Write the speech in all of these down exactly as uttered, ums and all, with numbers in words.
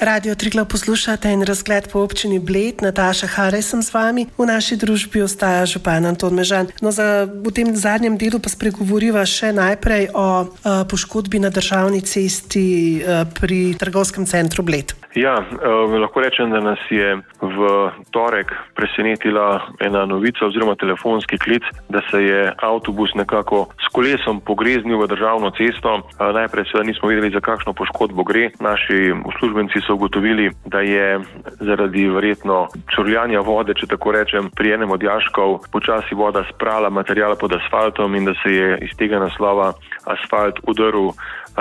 Radio Triglav poslušate in razgled po občini Bled. Nataša Harej sem z vami. V naši družbi ostaja župan Anton Mežan. No, za, v tem zadnjem delu pa spregovoriva še najprej o uh, poškodbi na državni cesti uh, pri trgovskem centru Bled. Ja, uh, lahko rečem, da nas je v torek presenetila ena novica oziroma telefonski klic, da se je avtobus nekako s kolesom pogreznil v državno cesto. Uh, najprej seveda nismo vedeli, za kakšno poškodbo gre. Naši uslužbenci so ugotovili, da je zaradi verjetno čurljanja vode, če tako rečem, pri enem od jaškov počasi voda sprala materiala pod asfaltom in da se je iz tega naslova asfalt udrl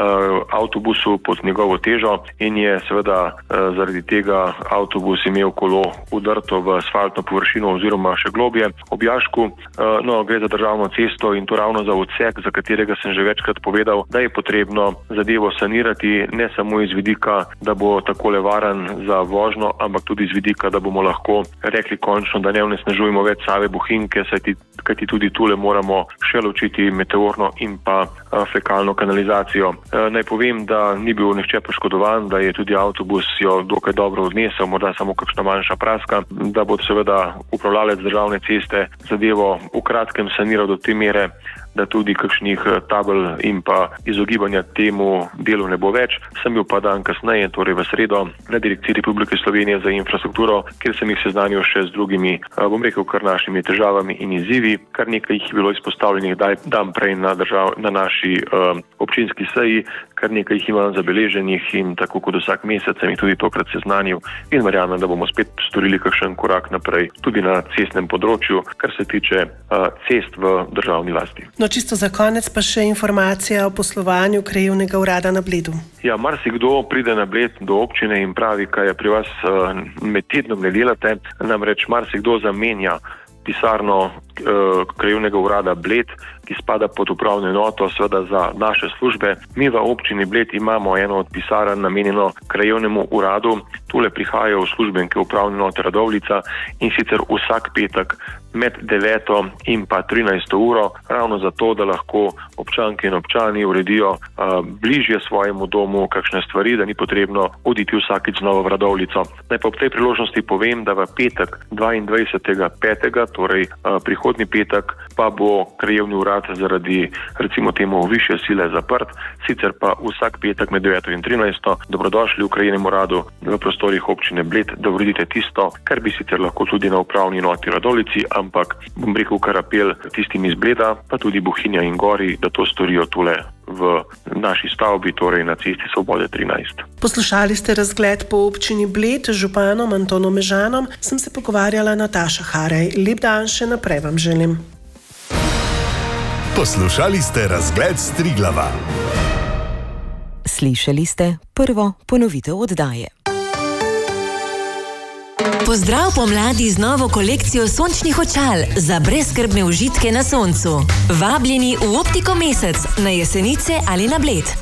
avtobusu pod njegovo težo in je seveda zaradi tega avtobus imel kolo udrto v asfaltno površino oziroma še globje ob jašku. No, gre za državno cesto in to ravno za odsek, za katerega sem že večkrat povedal, da je potrebno zadevo sanirati, ne samo iz vidika, da bo takole varen za vožnjo, ampak tudi iz vidika, da bomo lahko rekli končno, da ne onesnažujemo več Save Bohinjke, kajti tudi tule moramo še ločiti meteorno in pa fekalno kanalizacijo. Naj povem, da ni bil nihče poškodovan, da je tudi avtobus jo dokaj dobro odnesel, morda samo kakšna manjša praska, da bo seveda upravljalec državne ceste zadevo v kratkem saniral do te mere, da tudi kakšnih tabel in pa izogibanja temu delu ne bo več. Sem bil pa dan kasneje, torej v sredo, na Direkciji Republike Slovenije za infrastrukturo, kjer sem jih seznanil še z drugimi, bom rekel, kar našimi težavami in izzivi. Kar nekaj jih je bilo izpostavljenih dan prej na, držav, na naši uh, občinski seji, kar nekaj jih imam zabeleženih in tako kot vsak mesec sem jih tudi tokrat seznanil in verjamem, da bomo spet storili kakšen korak naprej tudi na cestnem področju, kar se tiče uh, cest v državni lasti. No, čisto za konec pa še informacija o poslovanju krajevnega urada na Bledu. Ja, marsikdo pride na Bled do občine in pravi, kaj je pri vas uh, med tednom ne delate, namreč marsikdo zamenja pisarno uh, krajevnega urada Bled, ki spada pod upravno enoto, seveda za naše službe. Mi v občini Bled imamo eno od pisarn namenjeno krajevnemu uradu. Tule prihajajo uslužbenke upravne enote Radovljica in sicer vsak petek med deveto in pa trinajsto uro, ravno zato, da lahko občanke in občani uredijo uh, bližje svojemu domu kakšne stvari, da ni potrebno oditi vsakič znova v Radovljico. Naj pa ob tej priložnosti povem, da v petek dvaindvajsetega petega, torej uh, prihodnji petek, pa bo krajevni urad zaradi recimo temu višje sile zaprt, sicer pa vsak petek med deveto in trinajsto dobrodošli v krajevnem uradu v prostorih občine Bled, da uredite tisto, kar bi sicer lahko tudi na upravni enoti Radovljici, ampak bom rekel kar apel tistim iz Bleda, pa tudi Bohinja in Gori, da to storijo tule v naši stavbi, torej na cesti Svobode trinajst. Poslušali ste razgled po občini Bled z županom Antonom Mežanom. Sem se pogovarjala Nataša Harej. Lep dan še naprej vam želim. Poslušali ste razgled s Triglava. Slišali ste prvo ponovitev oddaje. Pozdrav pomladi z novo kolekcijo sončnih očal za brezskrbne užitke na soncu. Vabljeni v Optiko Mesec na Jesenice ali na Bled.